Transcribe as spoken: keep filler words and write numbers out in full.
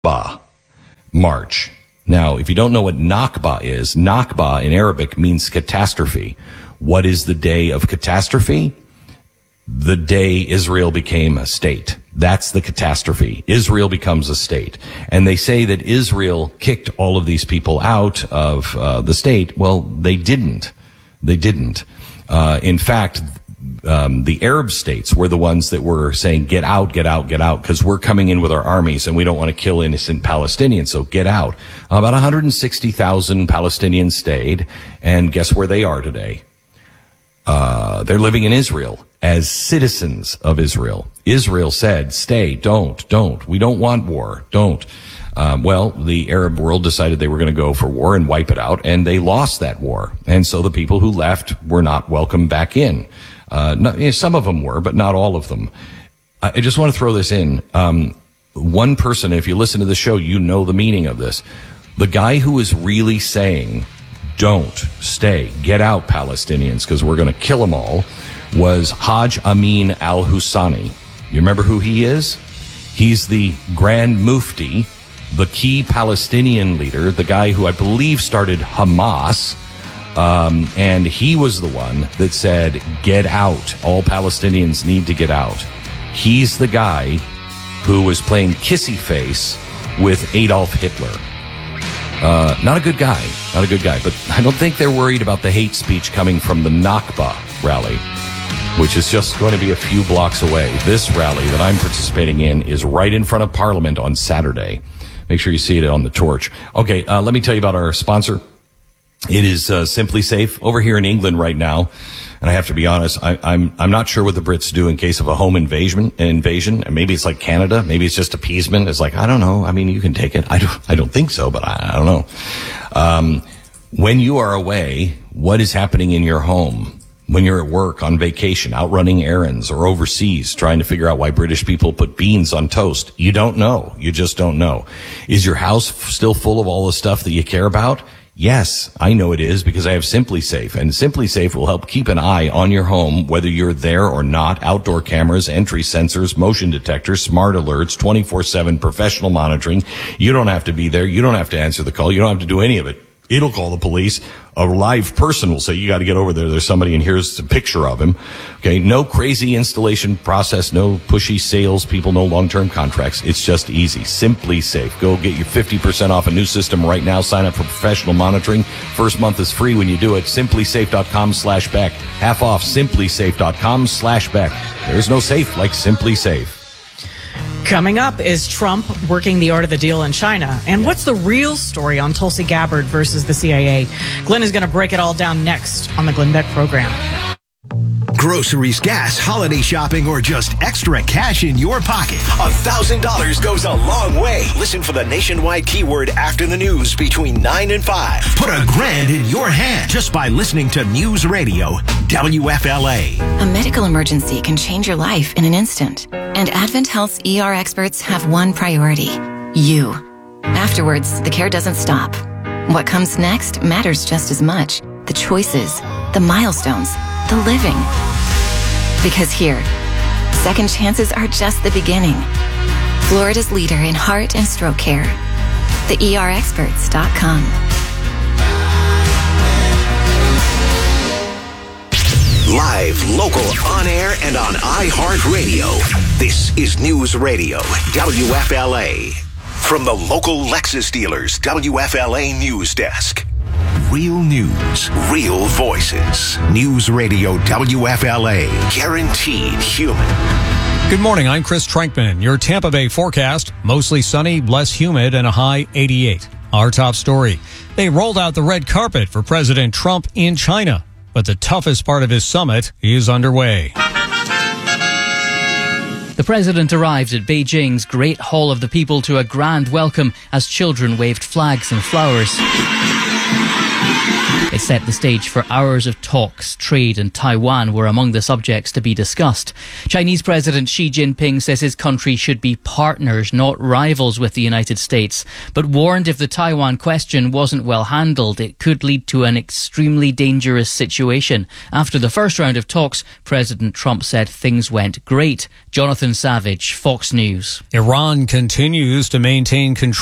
Nakba March. Now, if you don't know what Nakba is, Nakba in Arabic means catastrophe. What is the day of catastrophe? The day Israel became a state. That's the catastrophe. Israel becomes a state. And they say that Israel kicked all of these people out of uh, the state. Well, they didn't. They didn't. Uh, in fact, um, the Arab states were the ones that were saying, get out, get out, get out, because we're coming in with our armies and we don't want to kill innocent Palestinians, so get out. About one hundred sixty thousand Palestinians stayed, and guess where they are today? Uh, they're living in Israel as citizens of Israel. Israel said, stay, don't, don't. We don't want war, don't. Um, well, the Arab world decided they were going to go for war and wipe it out, and they lost that war. And so the people who left were not welcomed back in. Uh, not, you know, some of them were, but not all of them. I, I just want to throw this in. Um, one person, if you listen to the show, you know the meaning of this. The guy who is really saying, don't stay, get out, Palestinians, because we're going to kill them all, was Haj Amin al-Husani. You remember who he is? He's the Grand Mufti, the key Palestinian leader, the guy who I believe started Hamas, um, and he was the one that said, get out, all Palestinians need to get out. He's the guy who was playing kissy face with Adolf Hitler. Uh, not a good guy, not a good guy, but I don't think they're worried about the hate speech coming from the Nakba rally, which is just going to be a few blocks away. This rally that I'm participating in is right in front of Parliament on Saturday. Make sure you see it on the torch. Okay, uh, let me tell you about our sponsor. It is uh, Simply Safe over here in England right now. And I have to be honest, I, I'm I'm not sure what the Brits do in case of a home invasion. Invasion, and maybe it's like Canada. Maybe it's just appeasement. It's like, I don't know. I mean, you can take it. I don't I don't think so, but I, I don't know. Um, when you are away, what is happening in your home? When you're at work, on vacation, out running errands, or overseas, trying to figure out why British people put beans on toast, you don't know. You just don't know. Is your house f- still full of all the stuff that you care about? Yes, I know it is, because I have Simply Safe, and Simply Safe will help keep an eye on your home, whether you're there or not. Outdoor cameras, entry sensors, motion detectors, smart alerts, twenty-four seven professional monitoring. You don't have to be there. You don't have to answer the call. You don't have to do any of it. It'll call the police. A live person will say, you got to get over there. There's somebody, and here's a picture of him. Okay, no crazy installation process, no pushy sales people, no long-term contracts. It's just easy. Simply Safe. Go get your fifty percent off a new system right now. Sign up for professional monitoring. First month is free when you do it. simplysafe.com slash Beck. Half off. simplysafe.com slash Beck. There's no safe like Simply Safe. Coming up, is Trump working the art of the deal in China? And what's the real story on Tulsi Gabbard versus the C I A? Glenn is going to break it all down next on the Glenn Beck program. Groceries, gas, holiday shopping, or just extra cash in your pocket. A thousand dollars goes a long way. Listen for the nationwide keyword after the news between nine and five. Put a grand in your hand just by listening to News Radio W F L A. A medical emergency can change your life in an instant. And Advent Health's E R experts have one priority: you. Afterwards, the care doesn't stop. What comes next matters just as much. The choices, the milestones, the living. Because here, second chances are just the beginning. Florida's leader in heart and stroke care. the E R experts dot com. Live, local, on air, and on iHeartRadio. This is News Radio W F L A. From the local Lexus dealers, W F L A News Desk. Real news, real voices. News Radio W F L A. Guaranteed human. Good morning, I'm Chris Trankman. Your Tampa Bay forecast: mostly sunny, less humid, and a high eighty-eight. Our top story: they rolled out the red carpet for President Trump in China, but the toughest part of his summit is underway. The president arrived at Beijing's Great Hall of the People to a grand welcome as children waved flags and flowers. It set the stage for hours of talks. Trade and Taiwan were among the subjects to be discussed. Chinese President Xi Jinping says his country should be partners, not rivals with the United States, but warned if the Taiwan question wasn't well handled, it could lead to an extremely dangerous situation. After the first round of talks, President Trump said things went great. Jonathan Savage, Fox News. Iran continues to maintain control